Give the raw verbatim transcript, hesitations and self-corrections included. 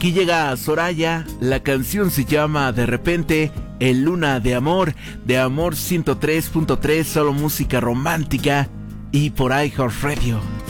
Aquí llega Soraya, la canción se llama De repente, El Luna de Amor, de Amor ciento tres punto tres, solo música romántica y por iHeartRadio.